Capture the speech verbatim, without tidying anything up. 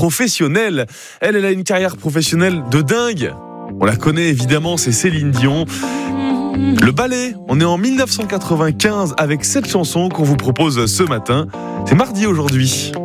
professionnelle. Elle, elle a une carrière professionnelle de dingue. On la connaît évidemment, c'est Céline Dion. Le ballet, on est en dix-neuf cent quatre-vingt-quinze avec cette chanson qu'on vous propose ce matin. C'est mardi aujourd'hui.